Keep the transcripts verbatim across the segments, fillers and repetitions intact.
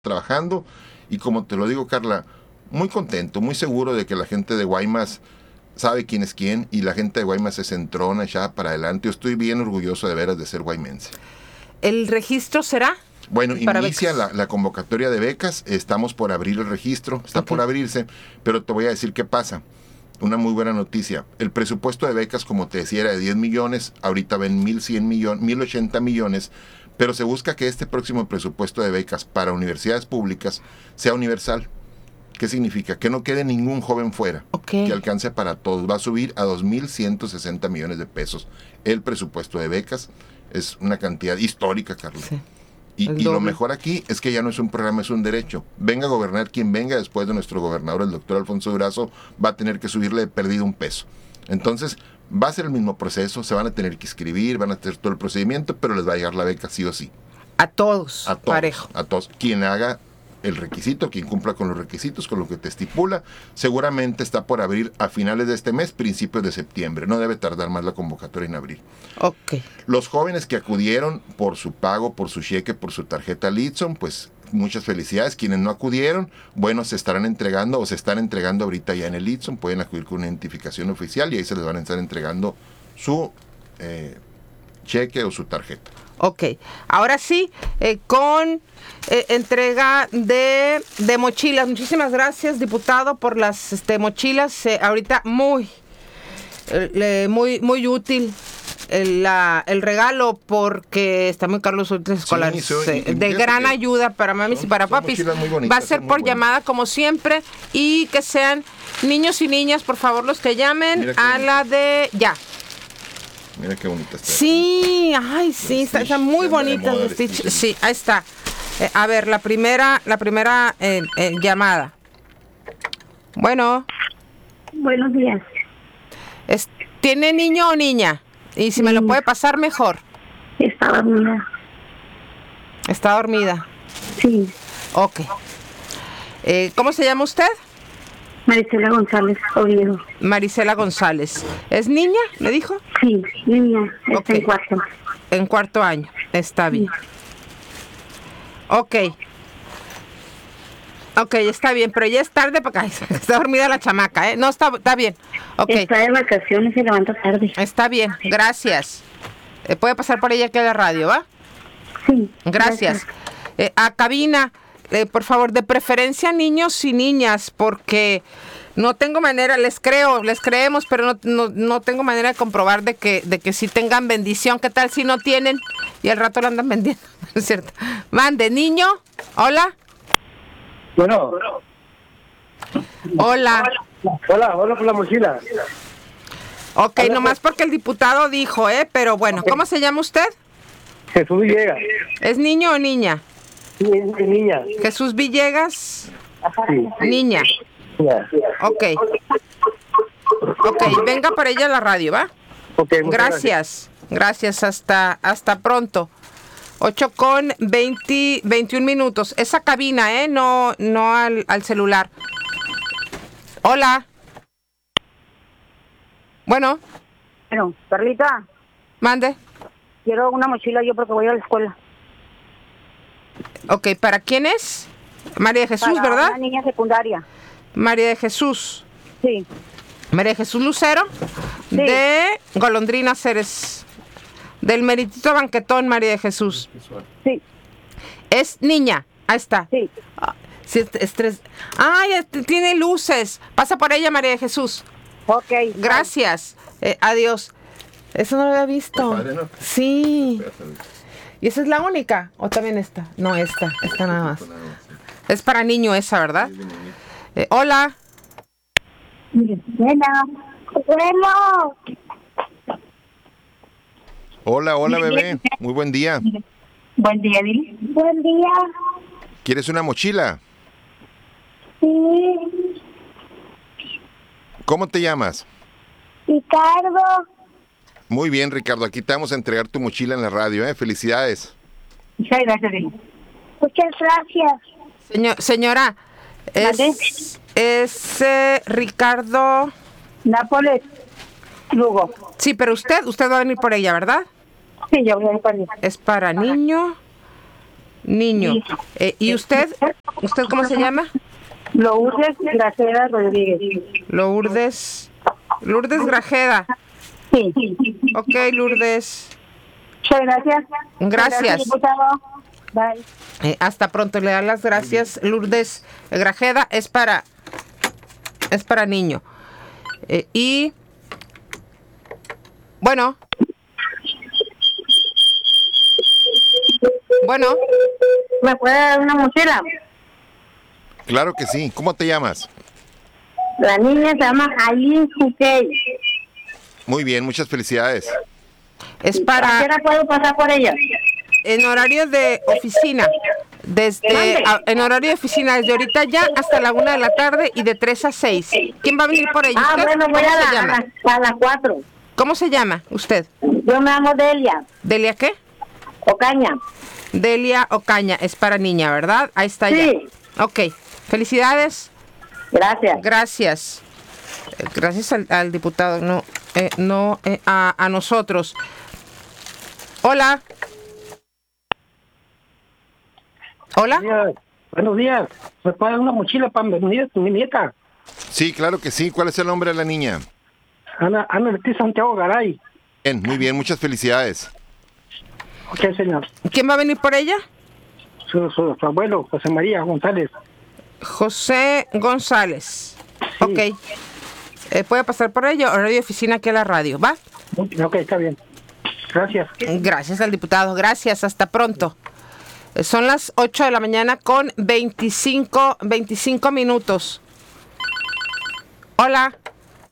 trabajando y como te lo digo, Carla, muy contento, muy seguro de que la gente de Guaymas sabe quién es quién y la gente de Guaymas se centrona ya para adelante. Yo estoy bien orgulloso de veras de ser guaymense. ¿El registro será? Bueno, inicia la, la convocatoria de becas, estamos por abrir el registro, está okay. por abrirse, pero te voy a decir qué pasa. Una muy buena noticia. El presupuesto de becas, como te decía, era de diez millones, ahorita ven mil cien millones, mil ochenta millones, pero se busca que este próximo presupuesto de becas para universidades públicas sea universal. ¿Qué significa? Que no quede ningún joven fuera, okay. que alcance para todos. Va a subir a dos mil ciento sesenta millones de pesos el presupuesto de becas. Es una cantidad histórica, Carlos. Sí. Y, y lo mejor aquí es que ya no es un programa, es un derecho. Venga a gobernar quien venga después de nuestro gobernador, el doctor Alfonso Durazo, va a tener que subirle de perdido un peso. Entonces, va a ser el mismo proceso, se van a tener que inscribir, van a hacer todo el procedimiento, pero les va a llegar la beca sí o sí. A todos, a todos parejo. A todos. Quien haga el requisito, quien cumpla con los requisitos, con lo que te estipula, seguramente está por abrir a finales de este mes, principios de septiembre. No debe tardar más la convocatoria en abrir. Ok. Los jóvenes que acudieron por su pago, por su cheque, por su tarjeta Litson, pues muchas felicidades. Quienes no acudieron, bueno, se estarán entregando o se están entregando ahorita ya en el Litson. Pueden acudir con una identificación oficial y ahí se les van a estar entregando su eh, cheque o su tarjeta. Ok, ahora sí, eh, con eh, entrega de, de mochilas. Muchísimas gracias, diputado, por las este, mochilas. Eh, ahorita muy, eh, muy, muy útil el, la, el regalo porque está muy caro los útiles escolares. Sí, soy, eh, de gran ayuda para mamis son, y para papis. Va a ser por llamada como siempre y que sean niños y niñas, por favor, los que llamen a la de ya. Mira qué bonita está. Sí, ay, sí, está, está muy bonita. Stitch. Sí, ahí está. Eh, a ver, la primera, la primera eh, eh, llamada. Bueno. Buenos días. Es, ¿Tiene niño o niña? Y si sí. me lo puede pasar mejor. Está dormida. ¿Está dormida? Sí. Ok. Eh, ¿Cómo se llama usted? Marisela González Oviedo. Marisela González. ¿Es niña, me dijo? Sí, niña, está okay. en cuarto. En cuarto año, está bien. Sí. Ok. Ok, está bien, pero ya es tarde para acá. Está dormida la chamaca, ¿eh? No, está, está bien. Okay. Está de vacaciones y se levanta tarde. Está bien, gracias. Eh, ¿Puede pasar por ella aquí a la radio, va? Sí. Gracias. gracias. Eh, a cabina. Eh, por favor, de preferencia niños y niñas, porque no tengo manera, les creo, les creemos, pero no, no, no tengo manera de comprobar de que, de que sí tengan bendición. ¿Qué tal si no tienen? Y al rato lo andan vendiendo, ¿es cierto? Mande, niño, hola. Bueno. Hola. Hola, hola por la mochila. Ok, hola, nomás porque el diputado dijo, ¿eh? Pero bueno, ¿cómo se llama usted? Jesús Villegas. ¿Es niño o niña? Sí, es niña. Jesús Villegas. Sí. Niña. Yeah. Ok. Ok, venga para ella a la radio, ¿va? Ok, gracias. Gracias, gracias. Hasta, hasta pronto. ocho con veinte, veintiún minutos. Esa cabina, ¿eh? No, no al, al celular. Hola. Bueno. Bueno, Perlita. Mande. Quiero una mochila yo porque voy a la escuela. Ok, ¿para quién es? María de Jesús, para ¿verdad? Una niña secundaria. María de Jesús. Sí. María de Jesús Lucero. Sí. De Golondrina Ceres. Del Meritito Banquetón, María de Jesús. Sí. Es niña. Ahí está. Sí. Ah, sí, estrés. Ay, tiene luces. Pasa por ella, María de Jesús. Ok. Gracias. Eh, adiós. Eso no lo había visto. Padre, ¿no? Sí. ¿Y esa es la única? ¿O también esta? No, esta. Esta nada más. Es para niño esa, ¿verdad? Eh, hola. Bueno. Bueno. Hola, hola, bebé. Muy buen día. Buen día, Dili. Buen día. ¿Quieres una mochila? Sí. ¿Cómo te llamas? Ricardo. Muy bien, Ricardo. Aquí te vamos a entregar tu mochila en la radio, ¿eh? Felicidades. Muchas gracias, Dili. Muchas gracias. Señor, señora, es, es eh, Ricardo... Nápoles Lugo. Sí, pero usted, usted va a venir por ella, ¿verdad? Sí, yo voy a ir por ella. Es para niño Niño. Sí. Eh, ¿Y usted? ¿Usted cómo se llama? Lourdes Graceda Rodríguez. Lourdes. Lourdes Grajeda. Sí. Ok, Lourdes. Muchas gracias. Gracias. Diputado. Bye. Eh, hasta pronto. Le dan las gracias, Lourdes Grajeda. Es para, es para niño. Eh, y bueno. Bueno. ¿Me puede dar una mochila? Claro que sí. ¿Cómo te llamas? La niña se llama Aileen Juquey. Muy bien, muchas felicidades. Es ¿A qué para hora puedo pasar por ella? en horario de oficina. Desde a- en horario de oficina desde ahorita ya hasta la una de la tarde y de tres a seis. ¿Quién va a venir por ella? Ah, ¿Usted? bueno, voy ¿Cómo a, se la, a, llama? la- a las cuatro. ¿Cómo se llama usted? Yo me llamo Delia ¿Delia qué? Ocaña. Delia Ocaña. Es para niña, ¿verdad? Ahí está Sí. ya. Ok. Felicidades. Gracias. Gracias. Eh, Gracias al, al diputado, no, eh, no eh, a, a nosotros. Hola. Hola. Buenos días. Buenos días. ¿Me puede dar una mochila para mi nieta? Mi nieta? Sí, claro que sí. ¿Cuál es el nombre de la niña? Ana, Ana Leticia Santiago Garay. Bien, muy bien, muchas felicidades. Ok, señor. ¿Quién va a venir por ella? Su, su, su abuelo, José María González. José González. Sí. Ok. Eh, puede pasar por ella, horario de oficina aquí a la radio, ¿va? Ok, está bien. Gracias. Gracias al diputado, gracias, hasta pronto. Eh, Son las ocho de la mañana con veinticinco, veinticinco minutos. Hola.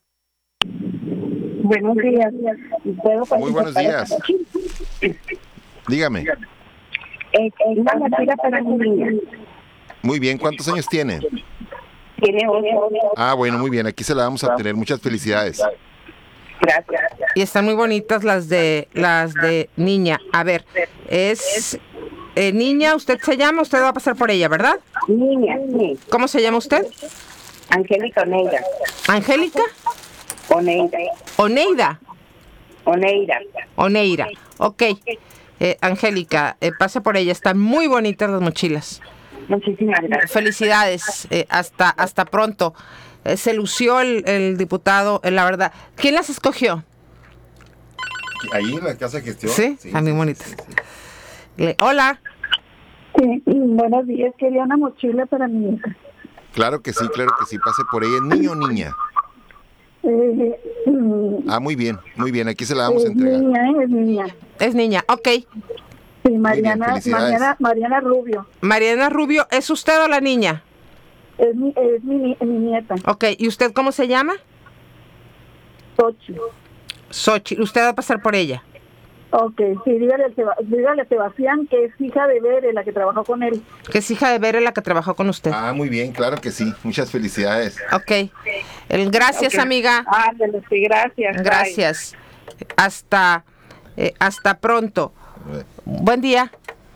Buenos días. ¿Puedo Muy buenos días. Dígame. Eh, eh, una mochila para mi niña. Muy bien, ¿cuántos años tiene? Tiene ocho. Ah, bueno, muy bien, aquí se la vamos a tener. Muchas felicidades. Gracias. Y están muy bonitas las de las de niña. A ver, es eh, niña, usted se llama, usted va a pasar por ella, ¿verdad? Niña, sí. ¿Cómo se llama usted? Angélica Oneida. Angélica Oneida. Oneida. Oneida. Oneira. Ok. Eh, Angélica, eh, pasa por ella. Están muy bonitas las mochilas. Muchísimas gracias. Felicidades. eh, hasta, hasta pronto. Eh, se lució el, el diputado, eh, la verdad. ¿Quién las escogió? Ahí en la casa de gestión. Sí, están muy bonitas. Le- hola. Sí, buenos días. Quería una mochila para mi hija. Claro que sí, claro que sí. Pase por ella. ¿Niño o niña? Eh, mm, Ah, muy bien, muy bien. Aquí se la vamos a es entregar. niña, eh, es niña. Es niña. Ok. Sí, Mariana, felicidades. Mariana, Mariana Rubio. Mariana Rubio, ¿es usted o la niña? Es mi, es mi, ni- mi nieta. Ok. ¿Y usted cómo se llama? Tochi. Xochitl. Usted va a pasar por ella. Ok, sí, dígale, a Seba- dígale a Sebastián que es hija de Bere, la que trabajó con él. Que es hija de Bere, la que trabajó con usted. Ah, muy bien, claro que sí. Muchas felicidades. Ok. El, gracias, Ok. amiga. Ándale, sí, gracias. bye. Gracias. Hasta, eh, hasta pronto. Buen día.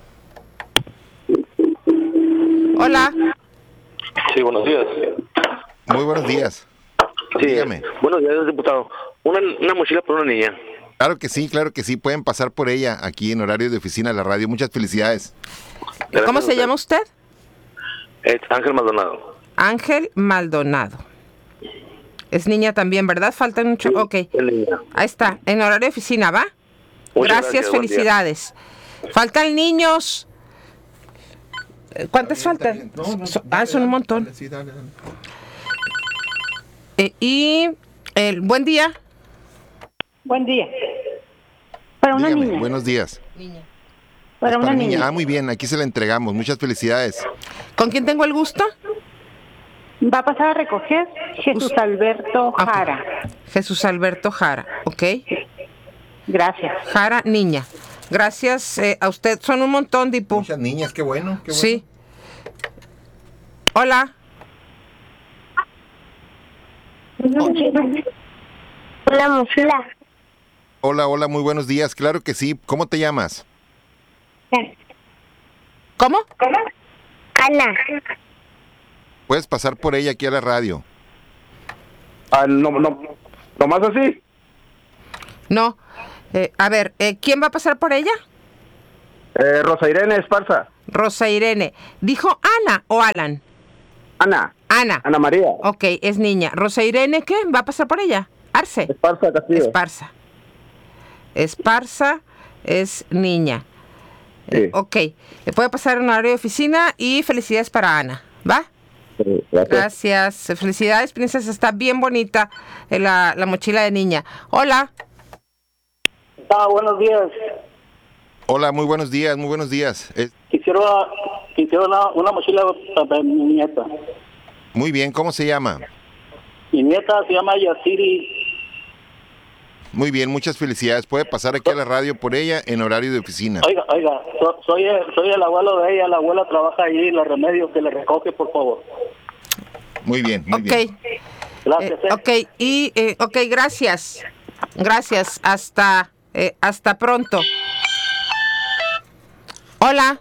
Hola. Sí, buenos días. Muy buenos días. Sí, Dígame. buenos días, diputado. Una, una mochila para una niña. Claro que sí, claro que sí. Pueden pasar por ella aquí en horario de oficina de la radio. Muchas felicidades. Gracias ¿Cómo a se usted. llama usted? Es Ángel Maldonado. Ángel Maldonado. Es niña también, ¿verdad? Faltan mucho. Ok. Es niña. Ahí está. En horario de oficina, ¿va? Muchas Gracias, gracias, buen día. felicidades. Faltan niños. Eh, ¿Cuántas faltan? So- ah, son un montón. Eh, y el buen día. Buen día. Para una Dígame, niña. buenos días. Para Es una para niña. niña. Ah, muy bien, aquí se la entregamos. Muchas felicidades. ¿Con quién tengo el gusto? Va a pasar a recoger Jesús Alberto Ah, Jara. Jesús Alberto Jara, ¿ok? Gracias. Jara, niña. Gracias eh, a usted. Son un montón, Dipu. Muchas niñas, qué bueno. Qué bueno. Sí. Hola. Hola, mochila. Hola, hola, muy buenos días. Claro que sí. ¿Cómo te llamas? ¿Cómo? Ana. Puedes pasar por ella aquí a la radio. Ah, no, no, no más así. No. Eh, a ver, eh, ¿quién va a pasar por ella? Eh, Rosa Irene Esparza. Rosa Irene. ¿Dijo Ana o Alan? Ana. Ana. Ana María. Ok, es niña. Rosa Irene, ¿qué? ¿Va a pasar por ella? Arce. Esparza Castillo. Esparza. Esparza es niña. Sí. Eh, ok. Le puede pasar un horario de oficina y felicidades para Ana. ¿Va? Sí, gracias. Gracias. Felicidades, princesa. Está bien bonita eh, la, la mochila de niña. Hola. Ah, buenos días. Hola, muy buenos días, muy buenos días. Eh, Quisiera, quisiera una, una mochila para mi nieta. muy bien, ¿cómo se llama? Mi nieta se llama Yasiri. Muy bien, muchas felicidades. Puede pasar aquí a la radio por ella en horario de oficina. Oiga, oiga, so- soy, el, soy el abuelo de ella. La abuela trabaja allí, los remedios que le recoge, por favor. Muy bien, muy Ok. bien. Gracias. Eh, eh. ok, y eh, ok, gracias. Gracias. Hasta, eh, hasta pronto. Hola.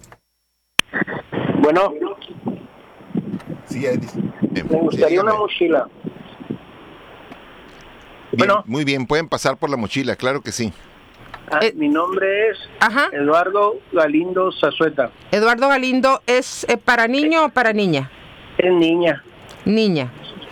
Bueno, Sí, ahí dice. Bien, me gustaría dígame. una mochila. Bien, bueno. muy bien, pueden pasar por la mochila, claro que sí. Ah, Eh, mi nombre es Ajá. Eduardo Galindo Zazueta. Eduardo Galindo, ¿es eh, para niño o para niña? Es niña. Niña.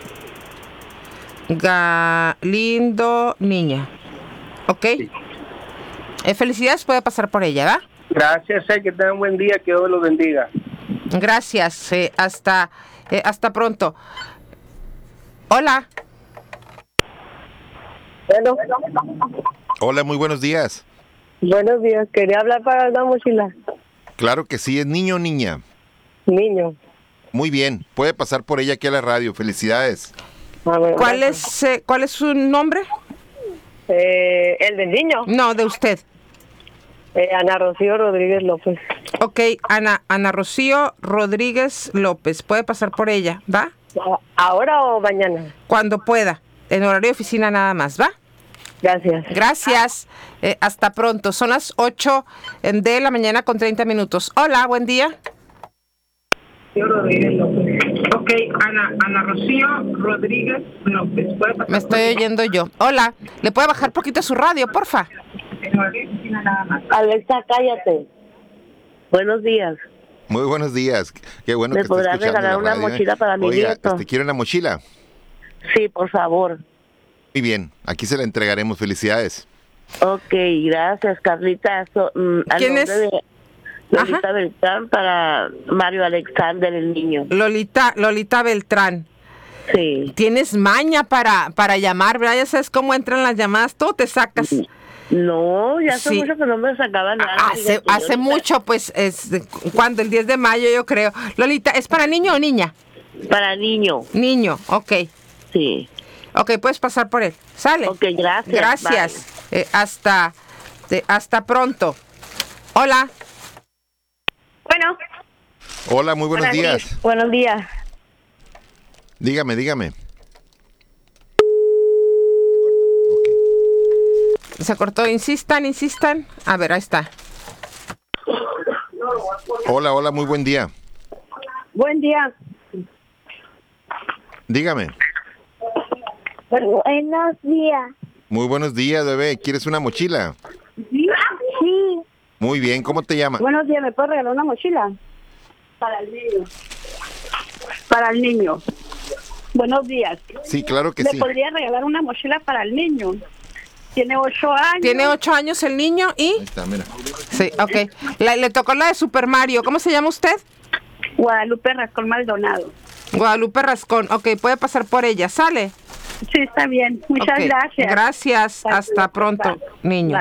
Galindo, niña. Ok. Eh, felicidades, puede pasar por ella, ¿va? Gracias, eh, que tengan buen día, que Dios los bendiga. Gracias. eh, hasta, eh, hasta pronto. Hola. Bueno, Hola, muy buenos días. buenos días. Quería hablar para una mochila. Claro que sí, es niño o niña. Niño. Muy bien, puede pasar por ella aquí a la radio. Felicidades. A ver, ¿Cuál es, eh, ¿cuál es su nombre? Eh, el del niño. No, de usted. Eh, Ana Rocío Rodríguez López. Ok, Ana, Ana Rocío Rodríguez López. Puede pasar por ella, ¿va? ¿Ahora o mañana? Cuando pueda. En horario de oficina nada más, ¿va? Gracias. Gracias. Eh, hasta pronto. Son las ocho de la mañana con treinta minutos. Hola, buen día. Ok, Ana, Ana Rocío Rodríguez López. Me estoy oyendo yo. Hola, ¿le puede bajar poquito su radio, porfa? Alexa, cállate. Buenos días. Muy buenos días. Qué bueno ¿Me que esté podrás escuchando regalar la una radio, ¿eh? mochila para mi Oiga, nieto? este, ¿quiere una mochila? Sí, por favor. Muy bien, aquí se la entregaremos. Felicidades. Ok, gracias, Carlita. So, mm, al ¿Quién nombre es? de Lolita Ajá. Beltrán para Mario Alexander, el niño. Lolita, Lolita Beltrán. Sí. Tienes maña para, para llamar, ¿verdad? Ya sabes cómo entran las llamadas, tú te sacas. No, ya hace Sí. mucho que no me sacaba nada. Hace, fíjate, hace ahorita- mucho, pues, es cuando el diez de mayo, yo creo. Lolita, ¿es para niño o niña? Para niño, Niño, ok. sí. Ok, puedes pasar por él. Sale. Ok, gracias. Gracias. Eh, hasta, de- hasta pronto. Hola. Bueno, Hola, muy buenos días. sí, buenos días. Dígame, dígame. Se cortó. Insistan, insistan. A ver, ahí está. Hola, hola, muy buen día. Buen día. Dígame. Buenos días. Muy buenos días, bebé. ¿Quieres una mochila? Sí. Muy bien, ¿cómo te llamas? Buenos días, ¿me puedes regalar una mochila? Para el niño. Para el niño. Buenos días. Sí, claro que ¿Me sí. podría regalar una mochila para el niño? Tiene ocho años. Tiene ocho años el niño y... Ahí está, mira. Sí, ok. La- le tocó la de Super Mario. ¿Cómo se llama usted? Guadalupe Rascón Maldonado. Guadalupe Rascón. Ok, puede pasar por ella. ¿Sale? Sí, está bien. Muchas Ok, gracias. Gracias. Hasta pronto, niño.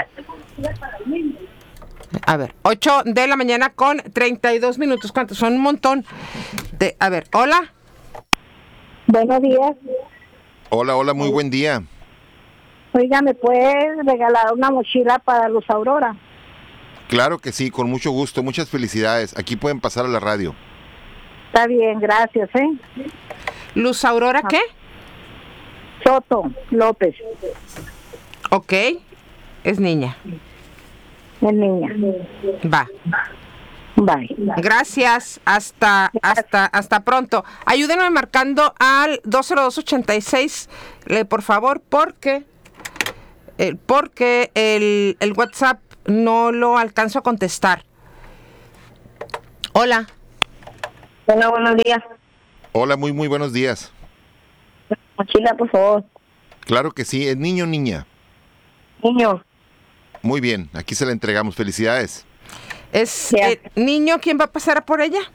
A ver, ocho de la mañana con treinta y dos minutos. ¿Cuántos? Son un montón. De, a ver, hola. Buenos días. Hola, hola, muy buen día. Oiga, ¿me puedes regalar una mochila para Luz Aurora? Claro que sí, con mucho gusto. Muchas felicidades. Aquí pueden pasar a la radio. Está bien, gracias, ¿eh? Luz Aurora, ¿qué? Soto López, Ok. Es niña. es niña. Va. Bye. Gracias. Hasta, hasta, hasta pronto. Ayúdenme marcando al dos cero dos ochenta y seis, eh, por favor, porque, eh, porque el, el WhatsApp no lo alcanzo a contestar. Hola. Hola, buenos días. Hola, muy, muy buenos días. Mochila, por favor. Claro que sí, ¿es niño o niña? Niño. Muy bien, aquí se la entregamos. Felicidades. ¿Es Ya. eh, niño quién va a pasar por ella?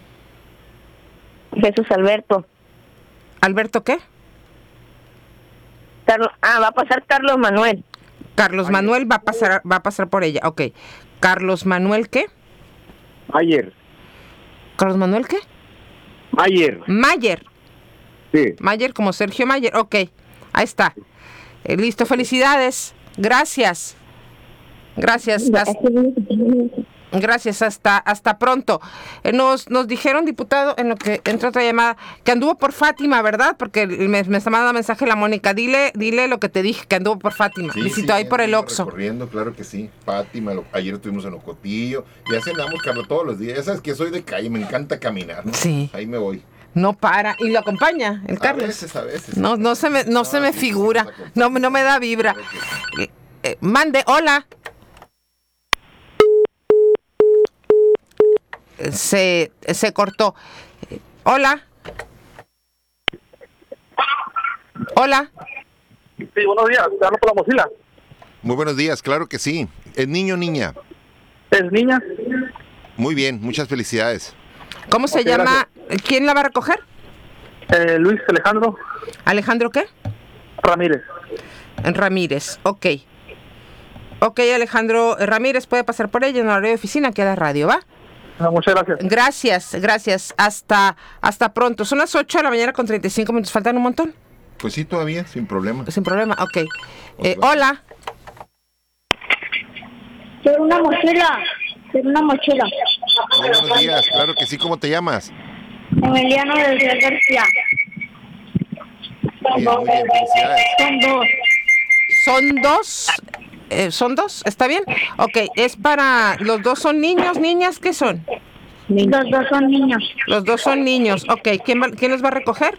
Jesús Alberto. ¿Alberto qué? Carlos, ah, va a pasar Carlos Manuel. Carlos Manuel va a pasar va a pasar por ella. Ok. ¿Carlos Manuel qué? Ayer. ¿Carlos Manuel qué? Ayer. Mayer. Sí. Mayer como Sergio Mayer. Ok. Ahí está. Eh, listo. Felicidades. Gracias. Gracias. Hasta, gracias. Hasta hasta pronto. Eh, nos nos dijeron, diputado, en lo que entra otra llamada, que anduvo por Fátima, ¿verdad? Porque me, me está mandando mensaje la Mónica. Dile dile lo que te dije, que anduvo por Fátima. Sí, Visitó sí, ahí por el anduvimos Oxxo. Recorriendo, claro que sí. Fátima, lo- ayer estuvimos en Ocotillo. Y así andamos, Carla, todos los días. Ya sabes que soy de calle, me encanta caminar, ¿no? Sí. Ahí me voy. No para. Y lo acompaña, el A Carlos. veces, a veces. No, no se me, no se me sí, figura, sí, sí, sí, no, no me da vibra. Claro que sí. Eh, eh, mande, hola. Eh, Se, se cortó. Eh, Hola. Hola. Sí, buenos días. Te hablo por la mochila. Muy buenos días, claro que sí. ¿Es niño o niña? ¿Es niña? Muy bien, muchas felicidades. ¿Cómo se Ok, llama? ¿Quién la va a recoger? Eh, Luis Alejandro ¿Alejandro qué? Ramírez. Ramírez, ok. Ok, Alejandro Ramírez puede pasar por ella en horario de oficina, aquí a la radio, ¿va? Ah, muchas gracias. Gracias, gracias. Hasta, hasta pronto. Son las ocho de la mañana con treinta y cinco minutos. ¿Faltan un montón? Pues sí, todavía, sin problema. Sin problema, ok. Eh, Ok. hola. Quiero una mochila. Quiero una mochila. Muy buenos días, claro que sí. ¿Cómo te llamas? Emiliano del Real García. Bien, muy bien, felicidades. Son dos. Son dos. Eh, ¿Son dos? ¿Está bien? Ok, es para... ¿Los dos son niños, niñas? ¿Qué son? Los dos son niños. Los dos son niños. Ok, ¿quién, va- quién los va a recoger?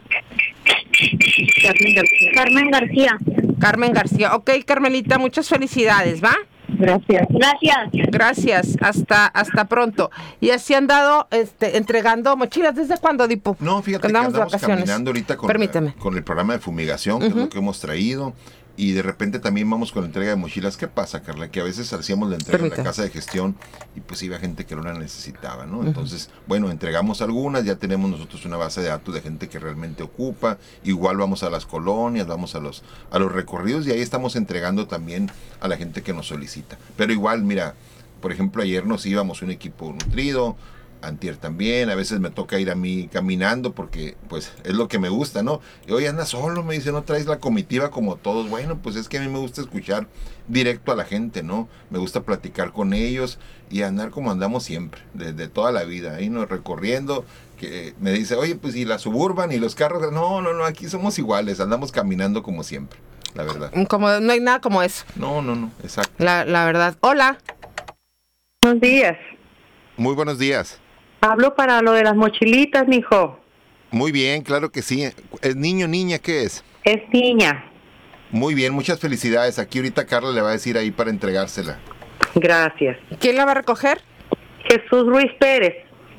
Carmen García. Carmen García. Ok, Carmelita, muchas felicidades, ¿va? Gracias. Gracias. Gracias, hasta hasta pronto. Y así han dado este, entregando mochilas. ¿Desde cuándo, Dipu? No, fíjate que Andamos de andamos caminando ahorita con, Permíteme. la- con el programa de fumigación, que es lo que hemos traído. Y de repente también vamos con la entrega de mochilas. ¿Qué pasa, Carla? Que a veces hacíamos la entrega en Permítame. la casa de gestión y pues iba gente que no la necesitaba, ¿no? Entonces, bueno, entregamos algunas, ya tenemos nosotros una base de datos de gente que realmente ocupa. Igual vamos a las colonias, vamos a los, a los recorridos y ahí estamos entregando también a la gente que nos solicita. Pero igual, mira, por ejemplo, ayer nos íbamos un equipo nutrido, antier también, a veces me toca ir a mí caminando porque pues es lo que me gusta, ¿no? Y hoy anda solo, me dice, no traes la comitiva como todos. Bueno, pues es que a mí me gusta escuchar directo a la gente, ¿no? Me gusta platicar con ellos y andar como andamos siempre, desde toda la vida, ahí nos recorriendo, que me dice, oye, pues y la Suburban y los carros, no, no, no, aquí somos iguales, andamos caminando como siempre, la verdad. Como, no hay nada como eso, No, no, no, exacto. la, la verdad. Hola. Buenos días. Muy buenos días. Hablo para lo de las mochilitas, mijo. Muy bien, claro que sí. ¿Es niño, niña, qué es? Es niña. Muy bien, muchas felicidades. Aquí ahorita Carla le va a decir ahí para entregársela. Gracias. ¿Quién la va a recoger? Jesús Ruiz Pérez.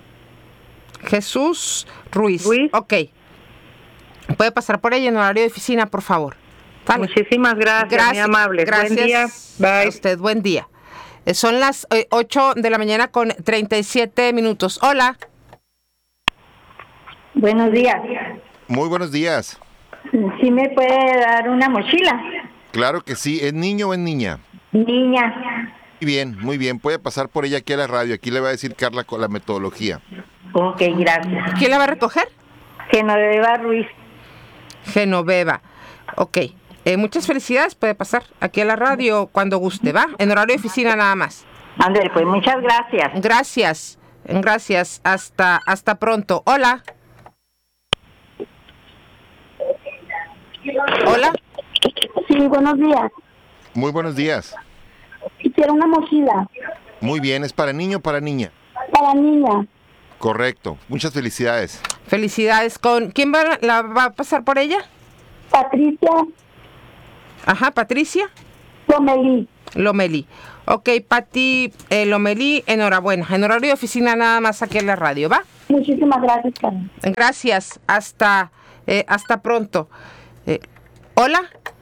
Jesús Ruiz. Ruiz. Ok. Puede pasar por ella en horario de oficina, por favor. Vale. Muchísimas gracias, muy amable. Gracias Buen día. a Bye. usted, buen día. Eh, Son las eh, ocho de la mañana con treinta y siete minutos. Hola. Buenos días. Muy buenos días. ¿Sí me puede dar una mochila? Claro que sí. ¿Es niño o es niña? Niña. Muy bien, muy bien. Puede pasar por ella aquí a la radio. Aquí le va a decir Carla con la metodología. Ok, gracias. ¿Quién la va a recoger? Genoveva Ruiz. Genoveva. Ok. Eh, muchas felicidades. Puede pasar aquí a la radio cuando guste, ¿va? En horario de oficina nada más. Ándale, pues muchas gracias. Gracias. Gracias. Hasta, hasta pronto. Hola. Hola. Sí, buenos días. Muy buenos días. Quiero una mochila Muy bien. ¿Es para niño o para niña? para niña. Correcto. Muchas felicidades. Felicidades. ¿Con quién va, la va a pasar por ella? Patricia Ajá, Patricia Lomelí. Lomelí. Ok, Pati eh, Lomelí, enhorabuena. En horario de oficina nada más aquí en la radio, ¿va? Muchísimas gracias, Carmen. Gracias. Hasta, eh, hasta pronto. Eh, ¿Hola?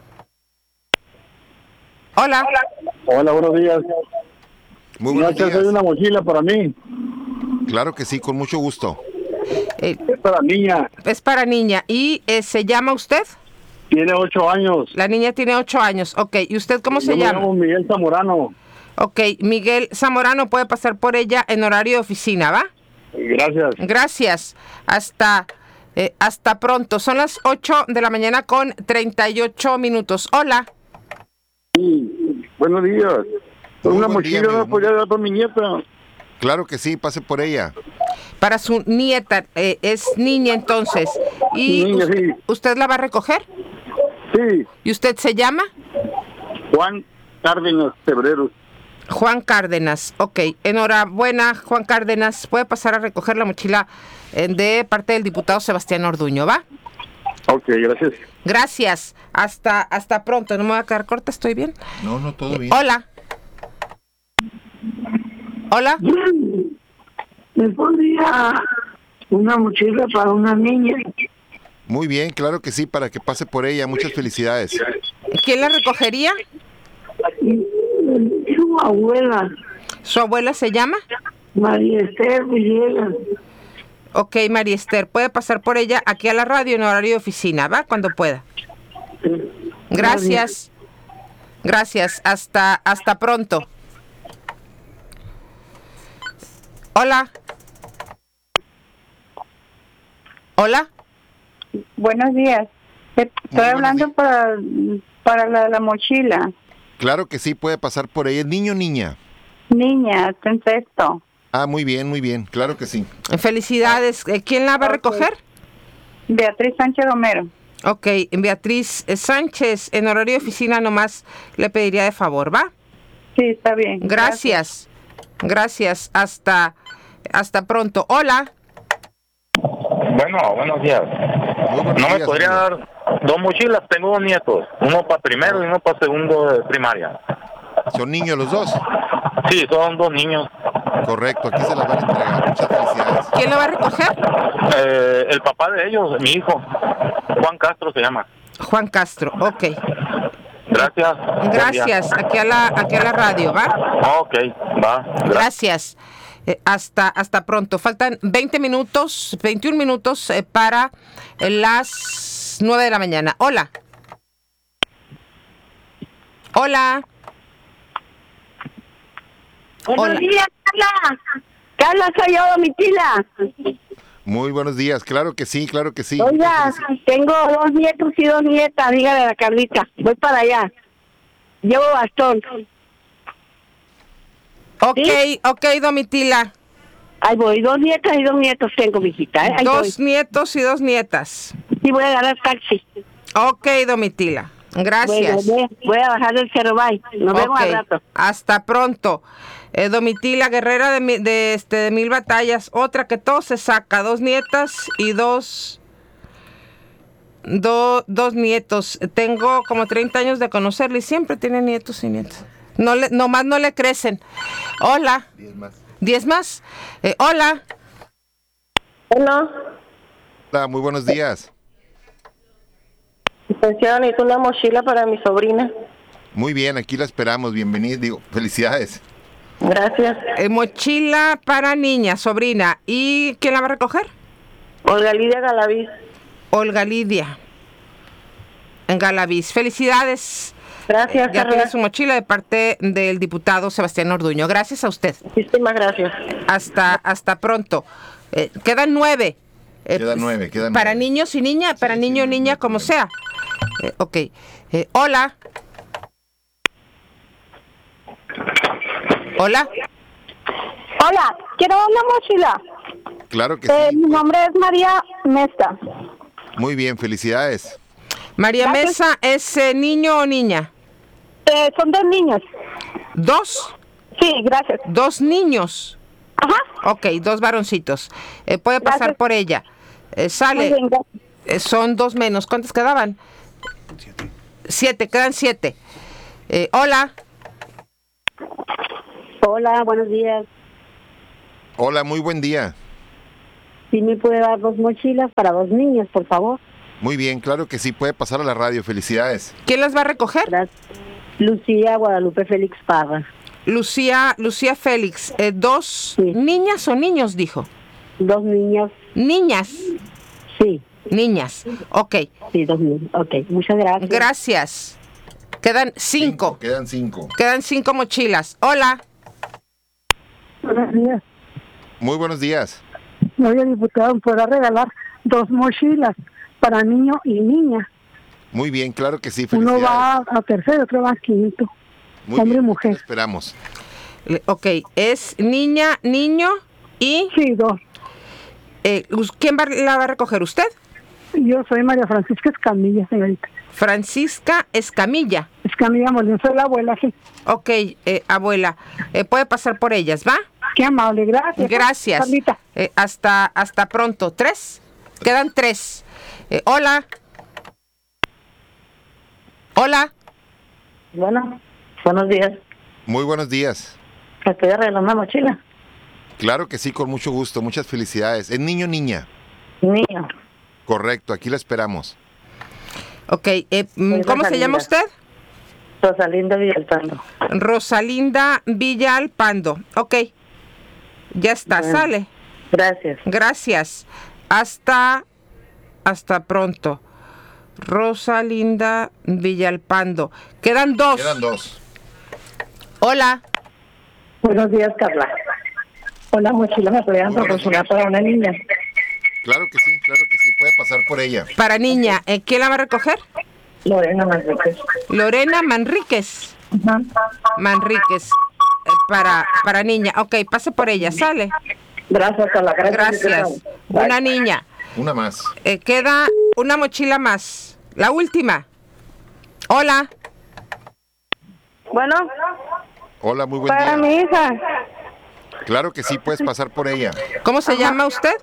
Hola. Hola, buenos días. Muy buenos Gracias, hay días. una mochila para mí. Claro que sí, con mucho gusto. Eh, Es para niña. es para niña. ¿Y eh, se llama usted? Tiene ocho años. La niña tiene ocho años. Ok, ¿y usted cómo se Yo me llama? llamo Miguel Zamorano. Ok, Miguel Zamorano puede pasar por ella en horario de oficina, ¿va? Gracias. Gracias. Hasta, eh, hasta pronto. Son las ocho de la mañana con treinta y ocho minutos. Hola. Sí, buenos días. Muy Una buen día, mochila amigo. no podría dar para mi nieta. Claro que sí, pase por ella. Para su nieta, eh, es niña entonces. ¿Y Niña, us- sí. usted la va a recoger? Sí, ¿Y usted se llama? Juan Cárdenas Febrero. Juan Cárdenas. Ok, enhorabuena, Juan Cárdenas. Puede pasar a recoger la mochila eh, de parte del diputado Sebastián Orduño, ¿va? Ok, gracias. Gracias. Hasta, hasta pronto. No me voy a quedar corta, ¿estoy bien? No, no, todo bien. Hola. Hola. ¿Me podría una mochila para una niña? Muy bien, claro que sí, para que pase por ella. Muchas felicidades. ¿Quién la recogería? Su abuela, ¿Su abuela se llama? María Esther Villegas. Ok, María Esther. Puede pasar por ella aquí a la radio en horario de oficina, ¿va? Cuando pueda. Gracias. Gracias. Hasta, hasta pronto. Hola. Hola. Buenos días. Estoy buenos hablando días. para, para la, la mochila. Claro que sí, puede pasar por ella. ¿Es niño o niña? Niña, está en sexto. Ah, muy bien, muy bien. Claro que sí. Felicidades. Eh, ¿Quién la va a recoger? Beatriz Sánchez Romero. Ok, Beatriz eh, Sánchez, en horario de oficina nomás le pediría de favor, ¿va? Sí, está bien. Gracias. Gracias. Hasta, hasta pronto. Hola. Bueno, buenos días. Muy buenos ¿No me días, podría amigo. dar dos mochilas? Tengo dos nietos, uno para primero y uno para segundo de primaria. ¿Son niños los dos? Sí, son dos niños. Correcto, aquí se las van a entregar. Muchas felicidades. ¿Quién lo va a recoger? Eh, el papá de ellos, mi hijo, Juan Castro se llama. Juan Castro. Ok. Gracias. Buen Gracias. día. Aquí a la, aquí a la radio, ¿va? Ok, va. Gracias. Eh, hasta, hasta pronto. Faltan veinte minutos, veintiún minutos eh, para eh, las nueve de la mañana. Hola. Hola. Buenos Hola. días, Carla. Carla, soy yo, Domitila. Muy buenos días. Claro que sí, claro que sí. Oiga, tengo dos nietos y dos nietas, dígale a la Carlita. Voy para allá. Llevo bastón. Ok, ¿Sí? ok, Domitila. Ahí voy, dos nietas y dos nietos tengo, mijita. ¿eh? Ahí Dos voy. nietos y dos nietas. Sí, voy a agarrar taxi. Ok, Domitila. Gracias. Bueno, voy, voy a bajar del Cerro Bay. Nos vemos Ok, al rato. hasta pronto. Eh, Domitila, guerrera de, mi- de, este, de mil batallas, otra que todo se saca, dos nietas y dos, do- dos nietos. Tengo como treinta años de conocerle y siempre tiene nietos y nietas. No le, nomás no le crecen. Hola. Diez más. Diez más. Eh, hola. Bueno, Hola, muy buenos días. licenciado, necesito una mochila para mi sobrina. Muy bien, aquí la esperamos. Bienvenido. Digo, felicidades. Gracias. Eh, mochila para niña, sobrina. ¿Y quién la va a recoger? Olga Lidia Galaviz. Olga Lidia. En Galaviz. Felicidades. Gracias, Ya Carla. tiene su mochila de parte del diputado Sebastián Orduño. Gracias a usted. Muchísimas gracias. Hasta, hasta pronto. Eh, quedan nueve. Eh, Quedan nueve, quedan Para nueve. niños y niña, para Sí, niño o sí, no, niña, no hay como problema. sea. Eh, ok. Eh, hola. Hola. Hola, quiero una mochila. Claro que Eh, sí. mi nombre es María Mesta. Muy bien, felicidades. María Gracias. Mesa, ¿es eh, niño o niña? Eh, son dos niños. Dos. Sí, gracias. Dos niños. Ajá. Ok, dos varoncitos. Eh, puede pasar Gracias. por ella. Eh, Muy sale. bien, gracias. Eh, son dos menos. ¿Cuántas quedaban? Siete. Siete, quedan siete. Eh, hola. hola, buenos días. Hola, muy buen día. ¿Sí me puede dar dos mochilas para dos niños, por favor? Muy bien, claro que sí, puede pasar a la radio, felicidades. ¿Quién las va a recoger? Gracias. Lucía Guadalupe Félix Parra. Lucía, Lucía Félix, eh, ¿dos Sí. niñas o niños, dijo? Dos niños. Niñas, Sí, niñas. Ok, sí, dos niños. Ok, muchas gracias. gracias. Quedan cinco. Quedan cinco. Quedan cinco mochilas. Hola. Buenos días. Muy buenos días. Oye, diputado, ¿podrá regalar dos mochilas para niño y niña? Muy bien, claro que sí, Uno felicidades. va a tercero, otro va a quinto. Muy hombre bien, y mujer. aquí esperamos. Le- Ok, es niña, niño y... Sí, dos. eh, us- ¿quién va- la va a recoger? ¿Usted? Yo soy María Francisca Escamilla, señorita. Francisca Escamilla. Escamilla Molina, soy la abuela, sí. Ok, eh, abuela, eh, puede pasar por ellas, ¿va? Qué amable, gracias. Gracias. Carlita. Eh, hasta, hasta pronto. ¿Tres? Quedan tres. Eh, hola. Hola. Bueno, buenos días. Muy buenos días. Estoy arreglando una mochila. Claro que sí, con mucho gusto, muchas felicidades. ¿Es niño o niña? Niño. Correcto, aquí la esperamos. Ok, eh, mm, Soy ¿cómo se llama Rosalinda. usted? Rosalinda Villalpando. Rosalinda Villalpando. Ok. Ya está, Bueno. sale. Gracias. Gracias. Hasta, hasta pronto. Rosalinda Villalpando. Quedan dos. Quedan dos. Hola. Buenos días, Carla. Hola, mochila, ¿me podrían Buenos proporcionar para una niña? Claro que sí, claro que sí, puede pasar por ella. Para niña, eh, ¿quién la va a recoger? Lorena Manríquez. Lorena Manríquez. Manríquez. eh, para, para niña. Ok, pase por ella, sale. Gracias, Carla. Gracias. Una niña. Una más. Eh, queda una mochila más. La última. Hola. Bueno, Hola, muy buen para día. mi hija. Claro que sí, puedes pasar por ella. ¿Cómo se llama usted?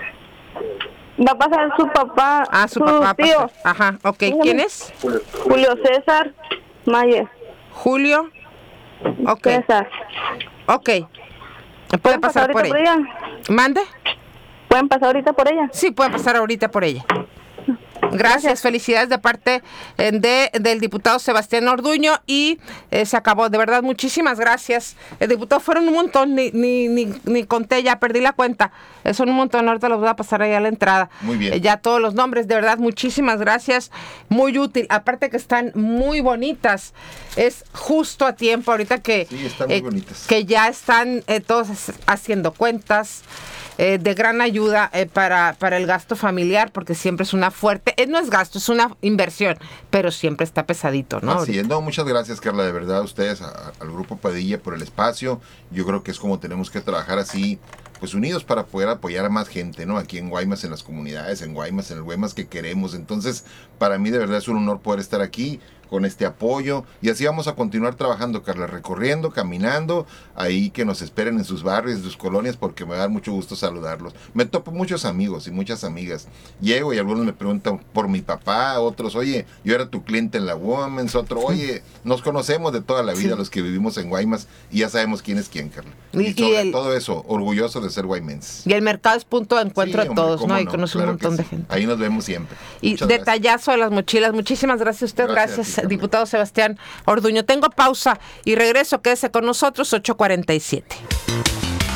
Va a pasar su papá, Ah, su papá. pasa- Ajá, ok. ¿Quién es? Julio César Mayer. Julio. Ok, César. ok. Puede pasar por ahorita ella. por ella? ¿Mande? ¿Pueden pasar ahorita por ella? Sí, puede pasar ahorita por ella. Gracias, felicidades de parte eh, de, del diputado Sebastián Orduño y eh, se acabó, de verdad, muchísimas gracias. El diputado fueron un montón, ni, ni, ni, ni conté, ya perdí la cuenta. Eh, son un montón, ahorita los voy a pasar ahí a la entrada. Muy bien. Eh, ya todos los nombres, de verdad, muchísimas gracias. Muy útil, aparte que están muy bonitas. Es justo a tiempo, ahorita que, Sí, están muy bonitas. que ya están eh, todos haciendo cuentas. Eh, de gran ayuda eh, para, para el gasto familiar, porque siempre es una fuerte, eh, no es gasto, es una inversión, pero siempre está pesadito, ¿no? Así es. No, muchas gracias, Carla, de verdad, a ustedes, a- al Grupo Padilla por el espacio. Yo creo que es como tenemos que trabajar así, pues unidos para poder apoyar a más gente, ¿no? Aquí en Guaymas, en las comunidades, en Guaymas, en el Guaymas que queremos. Entonces, para mí de verdad es un honor poder estar aquí con este apoyo y así vamos a continuar trabajando, Carla, recorriendo, caminando, ahí que nos esperen en sus barrios, en sus colonias, porque me da mucho gusto saludarlos. Me topo muchos amigos y muchas amigas. Llego y algunos me preguntan por mi papá, otros, oye, yo era tu cliente en la Women's, otro, oye, nos conocemos de toda la vida los que vivimos en Guaymas y ya sabemos quién es quién, Carla. Y, Y- y sobre el- todo eso, orgulloso de ser guaymense. Y el mercado es punto de encuentro Sí, de hombre, todos, cómo ¿no? Y conoce claro un que montón de sí. gente. Ahí nos vemos siempre. Y Muchas gracias. detallazo de las mochilas. Muchísimas gracias a usted. Gracias a Gracias, ti, Carmen. diputado Sebastián Orduño. Tengo pausa y regreso. Quédese con nosotros, ocho cuarenta y siete.